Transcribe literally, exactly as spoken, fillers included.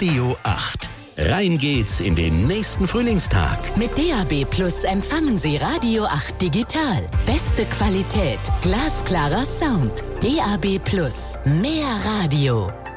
Radio acht. Rein geht's in den nächsten Frühlingstag. Mit D A B Plus empfangen Sie Radio acht digital. Beste Qualität, glasklarer Sound. D A B Plus, mehr Radio.